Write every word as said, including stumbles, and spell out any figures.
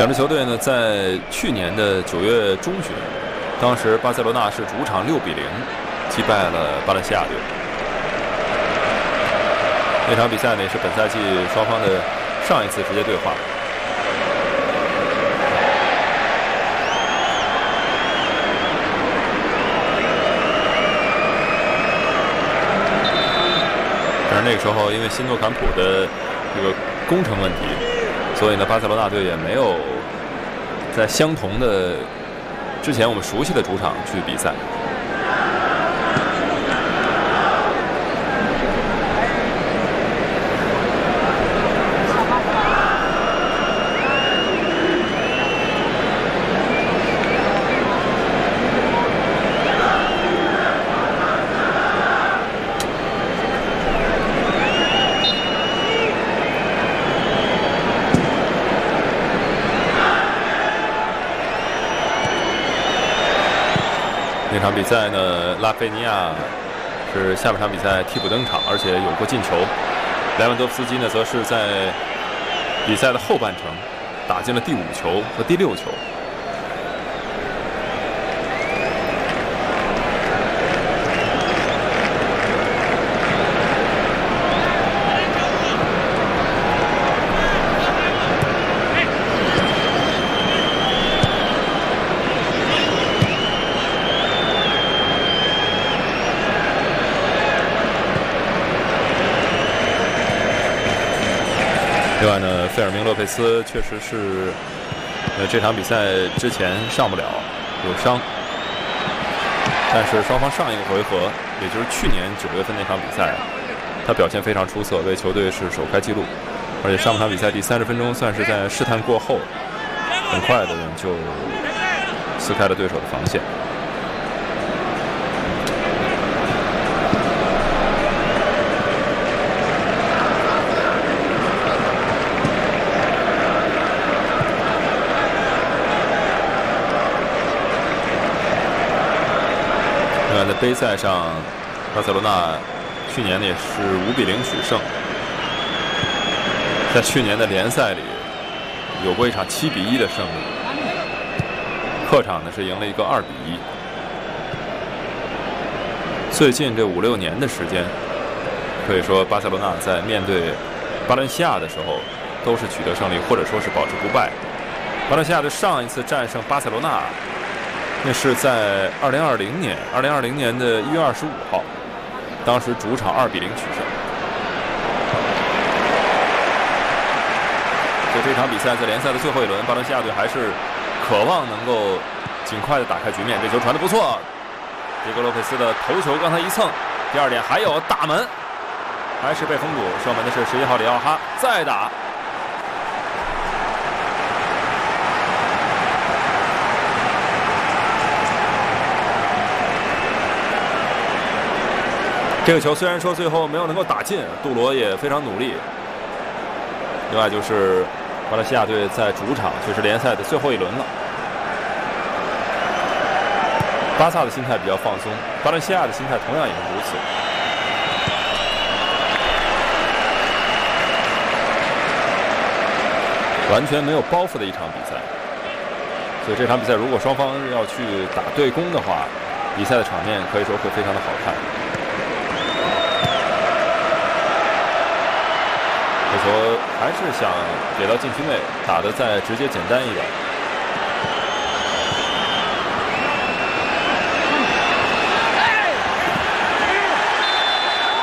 两支球队呢，在去年的九月中旬，当时巴塞罗那是主场六比零击败了巴伦西亚队。那场比赛呢，也是本赛季双方的上一次直接对话。但是那个时候，因为新诺坎普的这个工程问题，所以呢，巴塞罗那队也没有在相同的之前我们熟悉的主场去比赛。那场比赛呢，拉菲尼亚是下半场比赛替补登场，而且有过进球。莱万多夫斯基呢，则是在比赛的后半程打进了第五球和第六球。另外呢，费尔明·洛佩斯确实是，呃，这场比赛之前上不了，有伤。但是双方上一个回合，也就是去年九月份那场比赛，他表现非常出色，为球队是首开纪录。而且上半场比赛第三十分钟，算是在试探过后，很快的就撕开了对手的防线。在杯赛上，巴塞罗那去年呢也是五比零取胜。在去年的联赛里，有过一场七比一的胜利，客场呢是赢了一个二比一。最近这五六年的时间，可以说巴塞罗那在面对巴伦西亚的时候，都是取得胜利，或者说是保持不败。巴伦西亚队上一次战胜巴塞罗那，那是在二零二零年，二零二零年的一月二十五号，当时主场二比零取胜。所以这场比赛在联赛的最后一轮，巴伦西亚队还是渴望能够尽快的打开局面。这球传得不错，迪戈洛佩斯的头球刚才一蹭。第二点还有大门，还是被封堵，射门的是十一号里奥哈，再打。这个球虽然说最后没有能够打进，杜罗也非常努力。另外就是巴伦西亚队在主场却是联赛的最后一轮了。巴萨的心态比较放松，巴伦西亚的心态同样也是如此。完全没有包袱的一场比赛，所以这场比赛如果双方要去打对攻的话，比赛的场面可以说会非常的好看。这球还是想给到禁区内，打得再直接简单一点。